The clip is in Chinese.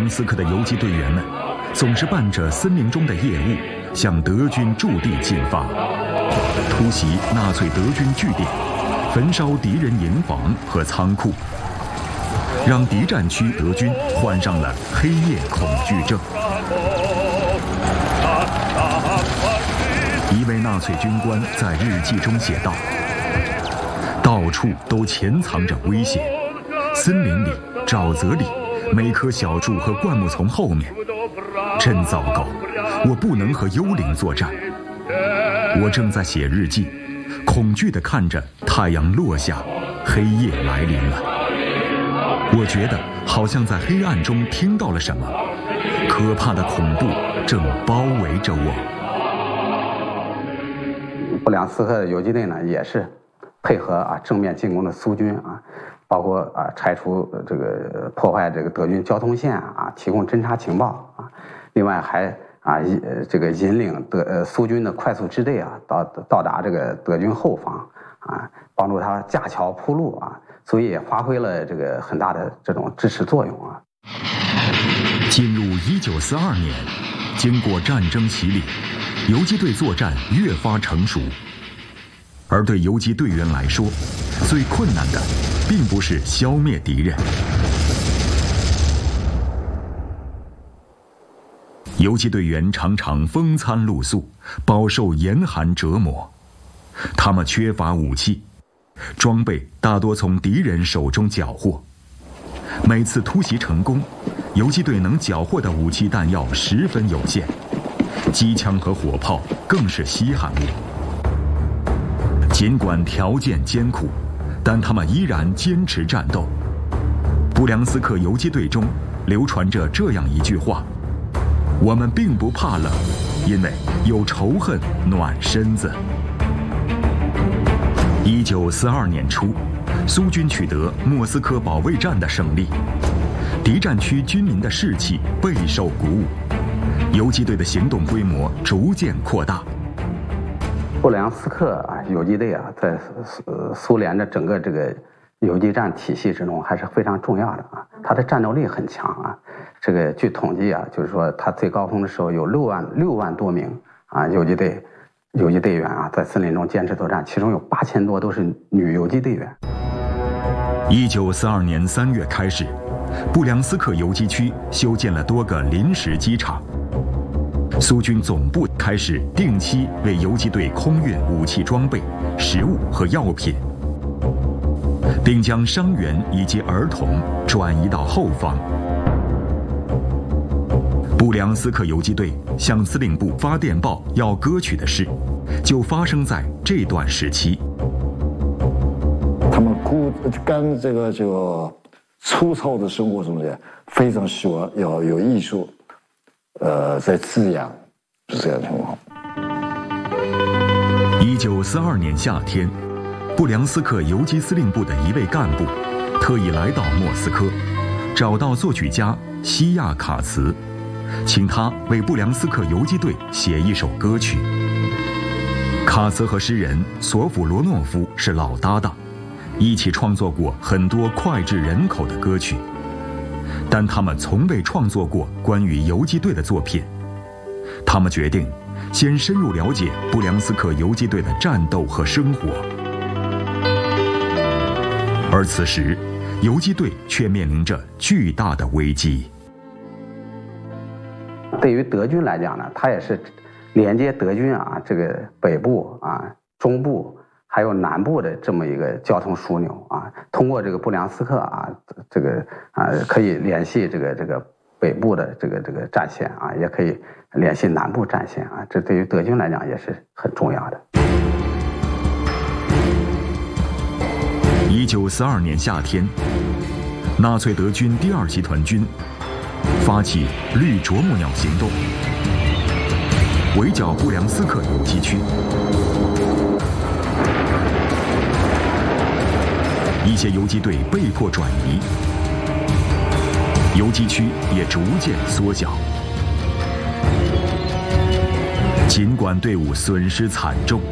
良斯克的游击队员们总是伴着森林中的夜雾，向德军驻地进发，突袭纳粹德军据点，焚烧敌人营房和仓库，让敌占区德军患上了黑夜恐惧症。一位纳粹军官在日记中写道：“到处都潜藏着危险，森林里、沼泽里，每棵小树和灌木丛后面。真糟糕，我不能和幽灵作战。”我正在写日记，恐惧地看着太阳落下，黑夜来临了。我觉得好像在黑暗中听到了什么，可怕的恐怖正包围着我。 布良斯克的游击队呢，也是配合正面进攻的苏军包括拆除这个破坏这个德军交通线提供侦察情报另外还这个引领苏军的快速支队到达这个德军后方帮助他架桥铺路所以也发挥了这个很大的这种支持作用进入1942年，经过战争洗礼，游击队作战越发成熟，而对游击队员来说，最困难的并不是消灭敌人。游击队员常常风餐露宿，饱受严寒折磨，他们缺乏武器，装备大多从敌人手中缴获。每次突袭成功，游击队能缴获的武器弹药十分有限，机枪和火炮更是稀罕物。尽管条件艰苦，但他们依然坚持战斗。布良斯克游击队中流传着这样一句话：我们并不怕冷，因为有仇恨暖身子。1942年初，苏军取得莫斯科保卫战的胜利，敌占区军民的士气备受鼓舞，游击队的行动规模逐渐扩大。 布良斯克游击队在苏联的整个这个游击战体系之中还是非常重要的它的战斗力很强这个据统计就是说它最高峰的时候有6万多名游击队员在森林中坚持作战，其中有8000多都是女游击队员。 1942年3月开始，布良斯克游击区修建了多个临时机场，苏军总部开始定期为游击队空运武器装备、食物和药品，并将伤员以及儿童转移到后方。布良斯克游击队向司令部发电报要割取的事，就发生在这段时期。 他们干这个粗糙的生活中间，非常希望要有艺术，在滋养，是这样的情况。 1942年夏天，布良斯克游击司令部的一位干部特意来到莫斯科，找到作曲家西亚卡茨，请他为布良斯克游击队写一首歌曲。卡茨和诗人索甫罗诺夫是老搭档，一起创作过很多脍炙人口的歌曲，但他们从未创作过关于游击队的作品。他们决定先深入了解布良斯克游击队的战斗和生活。而此时，游击队却面临着巨大的危机。 对于德军来讲呢，它也是连接德军这个北部中部还有南部的这么一个交通枢纽通过这个布良斯克这个可以联系这个北部的这个战线也可以联系南部战线这对于德军来讲也是很重要的。 1942年夏天，纳粹德军第2集团军发起绿啄木鸟行动，围剿布良斯克游击区。一些游击队被迫转移，游击区也逐渐缩小。尽管队伍损失惨重，